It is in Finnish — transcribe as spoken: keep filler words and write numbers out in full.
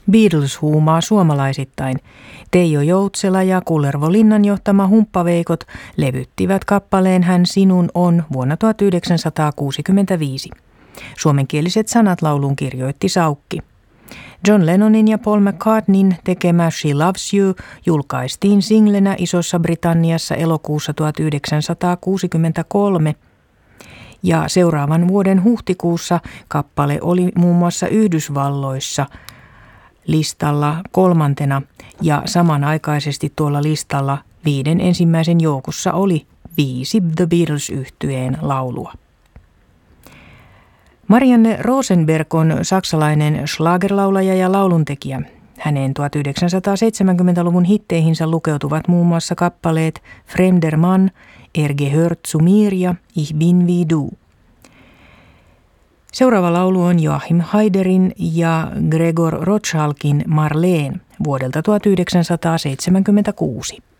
Beatles huumaa suomalaisittain. Teijo Joutsela ja Kullervo Linnan johtama Humppaveikot levyttivät kappaleen Hän sinun on vuonna tuhatyhdeksänsataakuusikymmentäviisi. Suomenkieliset sanat lauluun kirjoitti Saukki. John Lennonin ja Paul McCartneyn tekemä She Loves You julkaistiin singlenä Isossa Britanniassa elokuussa tuhatyhdeksänsataakuusikymmentäkolme ja seuraavan vuoden huhtikuussa kappale oli muun muassa Yhdysvalloissa listalla kolmantena ja samanaikaisesti tuolla listalla viiden ensimmäisen joukossa oli viisi The Beatles-yhtyeen laulua. Marianne Rosenberg on saksalainen schlagerlaulaja ja lauluntekijä. Hänen tuhatyhdeksänsataaseitsemänkymmentäluvun hitteihinsä lukeutuvat muun muassa kappaleet Fremder Mann, Er gehört zu mir ja Ich bin wie du. Seuraava laulu on Joachim Heiderin ja Gregor Rotschalkin Marleen vuodelta tuhatyhdeksänsataaseitsemänkymmentäkuusi.